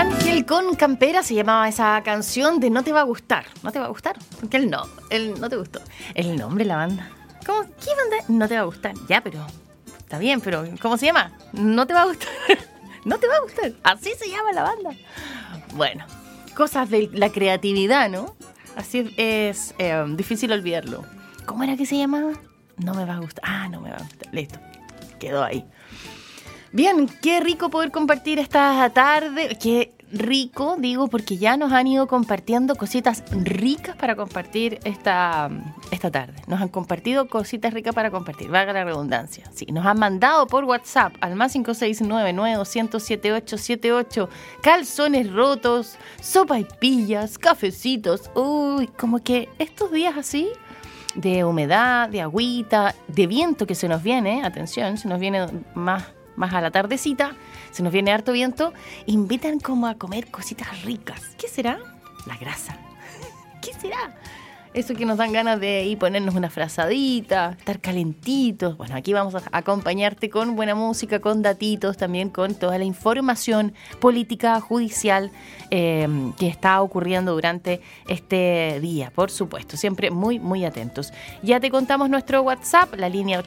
Ángel con Campera se llamaba esa canción de No te va a gustar. ¿No te va a gustar? Porque él no te gustó. El nombre de la banda. ¿Cómo? ¿Qué banda? No te va a gustar. Ya, pero está bien, pero ¿cómo se llama? No te va a gustar. No te va a gustar. Así se llama la banda. Bueno, cosas de la creatividad, ¿no? Así es difícil olvidarlo. ¿Cómo era que se llamaba? No me va a gustar. Ah, no me va a gustar. Listo. Quedó ahí. Bien, qué rico poder compartir esta tarde. Qué rico, digo, porque ya nos han ido compartiendo cositas ricas para compartir esta tarde. Nos han compartido cositas ricas para compartir, valga la redundancia. Sí, nos han mandado por WhatsApp al más 569-900-7878 calzones rotos, sopaipillas, cafecitos. Uy, como que estos días así, de humedad, de agüita, de viento que se nos viene, atención, se nos viene más a la tardecita, se nos viene harto viento, invitan como a comer cositas ricas. ¿Qué será? La grasa. ¿Qué será? Eso que nos dan ganas de ir ponernos una frazadita, estar calentitos. Bueno, aquí vamos a acompañarte con buena música, con datitos, también con toda la información política, judicial que está ocurriendo durante este día, por supuesto. Siempre muy, muy atentos. Ya te contamos nuestro WhatsApp, la línea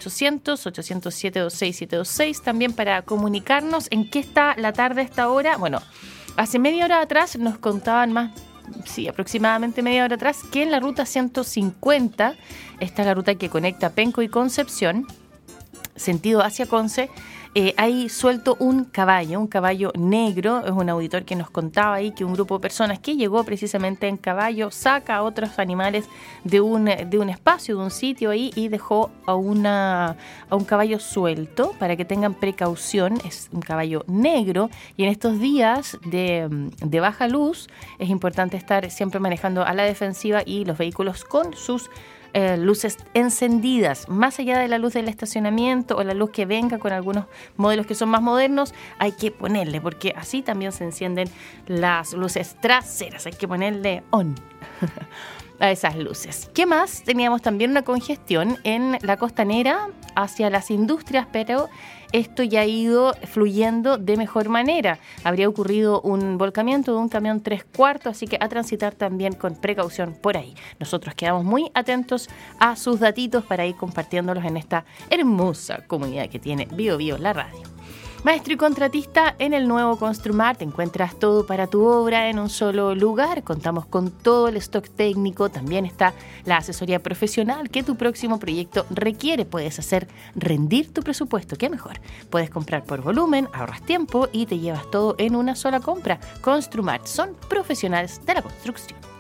800-807-26726, también para comunicarnos en qué está la tarde a esta hora. Bueno, hace media hora atrás nos contaban más. Sí, aproximadamente media hora atrás, que en la ruta 150, esta es la ruta que conecta Penco y Concepción, sentido hacia Conce, hay suelto un caballo negro. Es un auditor que nos contaba ahí que un grupo de personas que llegó precisamente en caballo saca a otros animales de un espacio, de un sitio ahí, y dejó a un caballo suelto para que tengan precaución. Es un caballo negro y en estos días de baja luz es importante estar siempre manejando a la defensiva y los vehículos con sus luces encendidas, más allá de la luz del estacionamiento o la luz que venga con algunos modelos que son más modernos, hay que ponerle, porque así también se encienden las luces traseras, hay que ponerle on a esas luces. ¿Qué más? Teníamos también una congestión en la costanera hacia las industrias, pero esto ya ha ido fluyendo de mejor manera. Habría ocurrido un volcamiento de un camión 3/4, así que a transitar también con precaución por ahí. Nosotros quedamos muy atentos a sus datitos para ir compartiéndolos en esta hermosa comunidad que tiene Bio Bio, la radio. Maestro y contratista, en el nuevo Construmart encuentras todo para tu obra en un solo lugar. Contamos con todo el stock técnico, también está la asesoría profesional que tu próximo proyecto requiere. Puedes hacer rendir tu presupuesto, qué mejor. Puedes comprar por volumen, ahorras tiempo y te llevas todo en una sola compra. Construmart, son profesionales de la construcción.